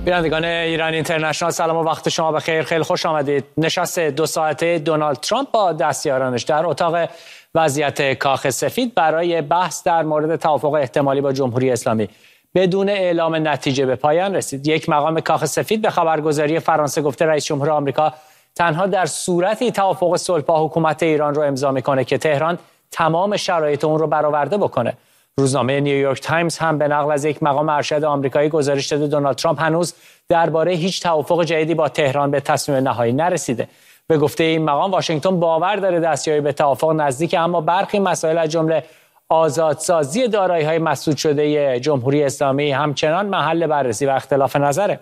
بینندگان ایران اینترنشنال سلام و وقت شما بخیر. خیلی خوش آمدید. نشست 2 ساعته دونالد ترامپ با دستیارانش در اتاق وضعیت کاخ سفید برای بحث در مورد توافق احتمالی با جمهوری اسلامی بدون اعلام نتیجه به پایان رسید. یک مقام کاخ سفید به خبرگزاری فرانسه گفته رئیس جمهور آمریکا تنها در صورتی توافق صلح با حکومت ایران رو امضا میکنه که تهران تمام شرایط اون رو برآورده بکنه. روزنامه نیویورک تایمز هم به نقل از یک مقام ارشد آمریکایی گزارش داده دونالد ترامپ هنوز درباره هیچ توافق جدیدی با تهران به تصمیم نهایی نرسیده. به گفته این مقام واشنگتن باور داره دستیاری به توافق نزدیک، اما برخی مسائل از جمله آزادسازی دارایی‌های مسدود شده جمهوری اسلامی همچنان محل بررسی و اختلاف نظره.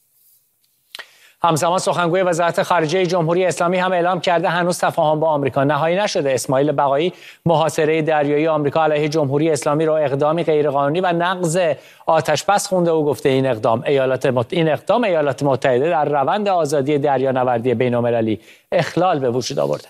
همزمان سخنگوی وزارت خارجه جمهوری اسلامی هم اعلام کرده هنوز تفاهم با آمریکا نهایی نشده. اسماعیل بقایی محاصره دریایی آمریکا علیه جمهوری اسلامی رو اقدامی غیرقانونی و نقض آتش‌بس خونده و گفته این اقدام ایالات متحده در روند آزادی دریانوردی بین‌المللی اخلال به وجود آورده.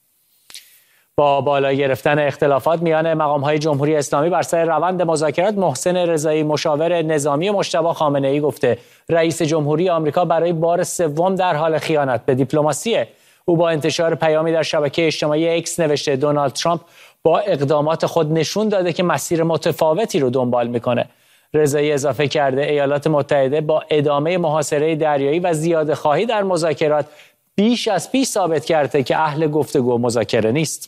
با بالا گرفتن اختلافات میان مقام‌های جمهوری اسلامی بر سر روند مذاکرات، محسن رضایی مشاور نظامی مجتبی خامنه‌ای گفته رئیس جمهوری آمریکا برای بار سوم در حال خیانت به دیپلماسیه. او با انتشار پیامی در شبکه اجتماعی اکس نوشته دونالد ترامپ با اقدامات خود نشون داده که مسیر متفاوتی رو دنبال میکنه. رضایی اضافه کرده ایالات متحده با ادامه محاصره دریایی و زیاده‌خواهی در مذاکرات بیش از پیش ثابت کرده که اهل گفتگو و مذاکره نیست.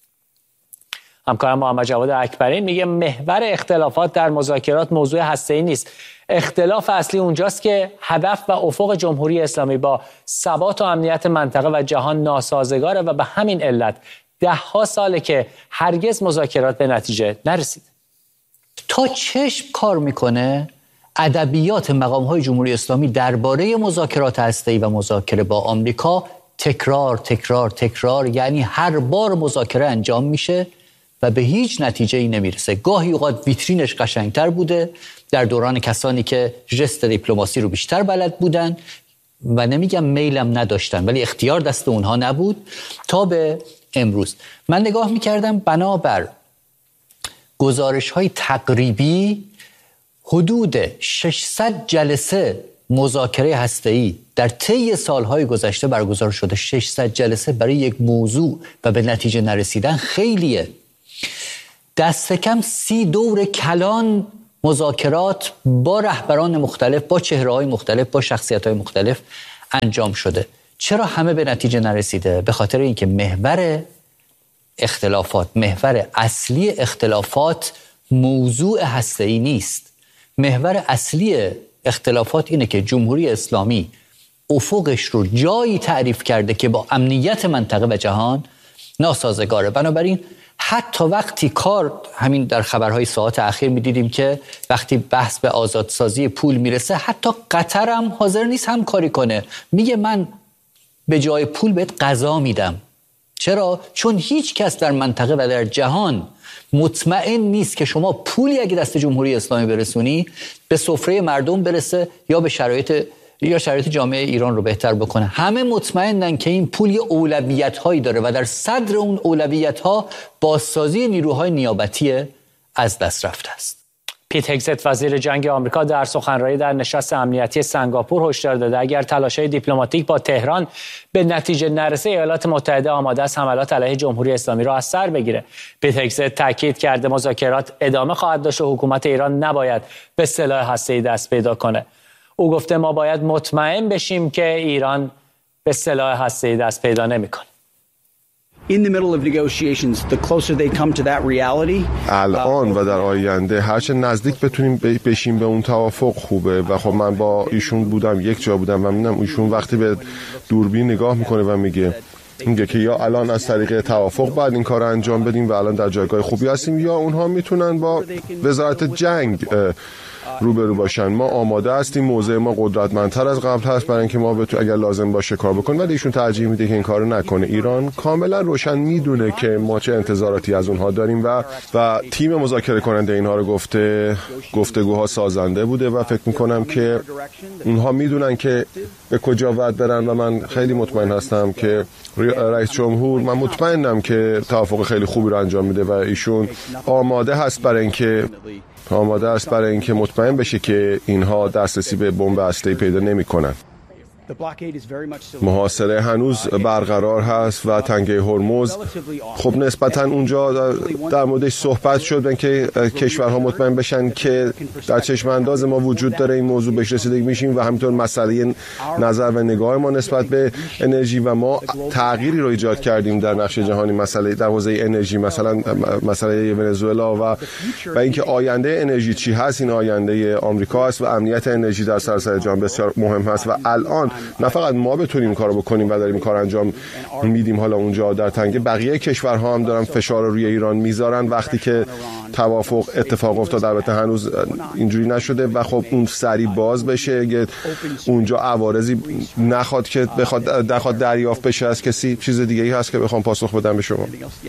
همکارم محمد جواد اکبری میگه محور اختلافات در مذاکرات موضوع هسته‌ای نیست. اختلاف اصلی اونجاست که هدف و افق جمهوری اسلامی با ثبات و امنیت منطقه و جهان ناسازگاره و به همین علت 10 ساله که هرگز مذاکرات به نتیجه نرسید. تا چشم کار میکنه ادبیات مقام‌های جمهوری اسلامی درباره مذاکرات هسته‌ای و مذاکره با آمریکا تکرار، یعنی هر بار مذاکره انجام میشه و به هیچ نتیجه‌ای نمیرسه. گاهی اوقات ویترینش قشنگتر بوده در دوران کسانی که ژست دیپلماسی رو بیشتر بلد بودن و نمیگم میلم نداشتن ولی اختیار دست اونها نبود تا به امروز. من نگاه میکردم بنابر گزارش‌های تقریبی حدود 600 جلسه مذاکره هسته‌ای در طی سالهای گذشته برگزار شده. 600 جلسه برای یک موضوع و به نتیجه نرسیدن خیلیه. دست کم 30 دور کلان مذاکرات با رهبران مختلف، با چهره‌های مختلف، با شخصیت‌های مختلف انجام شده. چرا همه به نتیجه نرسیده؟ به خاطر اینکه محور اصلی اختلافات موضوع هسته‌ای نیست. محور اصلی اختلافات اینه که جمهوری اسلامی افقش رو جایی تعریف کرده که با امنیت منطقه و جهان ناسازگاره. بنابراین حتی وقتی همین در خبرهای ساعات اخیر می‌دیدیم که وقتی بحث به آزادسازی پول میرسه حتی قطر هم حاضر نیست همکاری کنه. میگه من به جای پول بهت غذا میدم. چرا؟ چون هیچ کس در منطقه و در جهان مطمئن نیست که شما پولی اگه دست جمهوری اسلامی برسونی به سفره مردم برسه یا به شرایط جامعه ایران رو بهتر بکنه. همه مطمئنن که این پول یه اولویت‌هایی داره و در صدر اون اولویت‌ها بازسازی نیروهای نیابتی از دست رفته است. پیت هگزت وزیر جنگ آمریکا در سخنرانی در نشست امنیتی سنگاپور هشدار داده اگر تلاش‌های دیپلماتیک با تهران به نتیجه نرسه ایالات متحده آماده است حملات علیه جمهوری اسلامی را از سر بگیره. پیت هگزت تاکید کرده مذاکرات ادامه خواهد داشت و حکومت ایران نباید به سلاح هسته‌ای دست پیدا کنه. او گفته ما باید مطمئن بشیم که ایران به سلاح هسته‌ای دست پیدا نمی‌کنه. الان و در آینده هرچه نزدیک بتونیم بشیم به اون توافق خوبه و خب من با ایشون بودم، یک جا بودم و می‌بینم ایشون وقتی به دوربین نگاه میکنه و میگه که یا الان از طریق توافق باید این کار رو انجام بدیم و الان در جایگاه خوبی هستیم یا اونها میتونن با وزارت جنگ روبرو باشن. ما آماده هستیم، موضع ما قدرتمندتر از قبل هست برای اینکه ما اگر لازم باشه کار بکنیم، ولی ایشون ترجیح میده که این کارو نکنه. ایران کاملا روشن میدونه که ما چه انتظاراتی از اونها داریم و تیم مذاکره کننده اینها رو گفته گفتگوها سازنده بوده و فکر میکنم که اونها میدونن که به کجا باید برن و من خیلی مطمئن هستم که رئیس جمهور، من مطمئنم که توافق خیلی خوبی رو انجام میده و ایشون آماده هست برای اینکه آماده است برای اینکه مطمئن بشه که اینها دسترسی به بمب هسته‌ای پیدا نمی‌کنند. محاصره هنوز برقرار هست و تنگه هرمز خب نسبتاً اونجا در موردش صحبت شد که کشورها مطمئن بشن که در چشم انداز ما وجود داره این موضوع بهش رسیدگی میشیم و همینطور مسئله نظر و نگاه ما نسبت به انرژی و ما تغییری رو ایجاد کردیم در نقشه جهانی مسئله در حوزه انرژی مثلا مسئله ونزوئلا و اینکه آینده انرژی چی هست. این آینده آمریکا است و امنیت انرژی در سراسر جهان بسیار مهم هست و الان نه فقط ما بتونیم این کارو بکنیم و داریم این کار انجام میدیم حالا اونجا در تنگه، بقیه کشورها هم دارن فشار رو روی ایران میذارن وقتی که توافق اتفاق افتاد. البته هنوز اینجوری نشده و خب اون سری باز بشه اگه اونجا عوارضی نخواد که بخواد دریافت بشه از کسی. چیز دیگه ای هست که بخوام پاسخ بدم به شما؟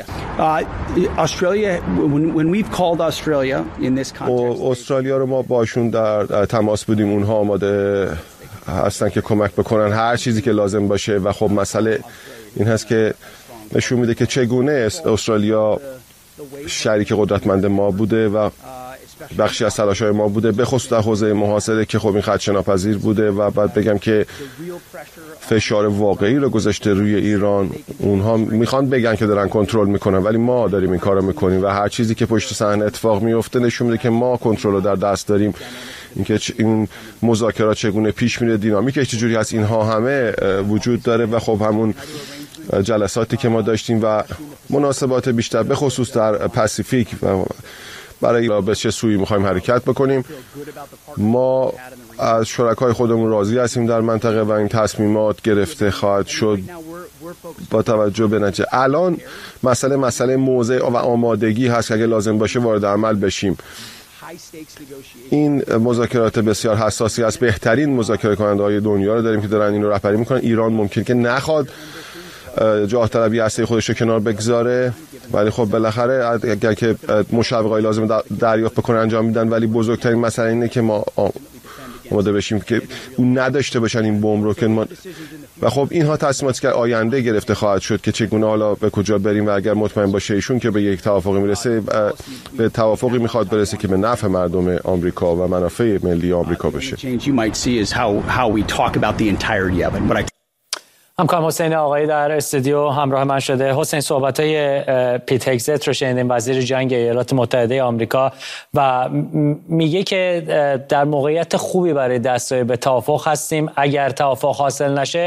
استرالیا رو ما باشون در تماس بودیم، اونها آماده هستن که کمک بکنن هر چیزی که لازم باشه و خب مسئله این هست که نشون میده که چگونه استرالیا شریک قدرتمند ما بوده و بخشی از تلاش‌های ما بوده، به خصوص در حوزه محاصره که خب این خدشه‌ناپذیر بوده و بعد بگم که فشار واقعی رو گذاشته روی ایران. اونها میخوان بگن که دارن کنترل میکنن ولی ما داریم این کارو میکنیم و هر چیزی که پشت صحنه اتفاق میفته نشون میده که ما کنترل رو در دست داریم. اینکه این مذاکرات چگونه پیش میره، دینامیکش چجوری هست، اینها همه وجود داره و خب همون جلساتی که ما داشتیم و مناسبات بیشتر به خصوص در پاسیفیک و برای به چه سویی میخوایم حرکت بکنیم. ما از شرکای خودمون راضی هستیم در منطقه و این تصمیمات گرفته خواهد شد با توجه به نتیجه. الان مسئله موضع و آمادگی هست که اگه لازم باشه وارد عمل بشیم. این مذاکرات بسیار حساسی است. بهترین مذاکره کننده‌های دنیا رو داریم که دارن این رو رهبری میکنن. ایران ممکن که نخواد جاه طلبی هسته خودش رو کنار بگذاره ولی خب بالاخره اگر که مشوقای لازم دریافت بکنن انجام میدن، ولی بزرگترین مسئله اینه که ما آماده بشیم که اون نداشته باشن این بمب رو که ما و خب اینها تصمیماتی که آینده گرفته خواهد شد که چگونه حالا به کجا بریم و اگر مطمئن باشه ایشون که به یک توافقی میرسه، به توافقی میخواد برسه که به نفع مردم آمریکا و منافع ملی آمریکا باشه. همکارم حسین آقایی در استودیو همراه من شده. حسین، صحبت‌های پیت هگزت رو شنیدیم، وزیر جنگ ایالات متحده آمریکا، و میگه که در موقعیت خوبی برای دستیابی به توافق هستیم. اگر توافق حاصل نشه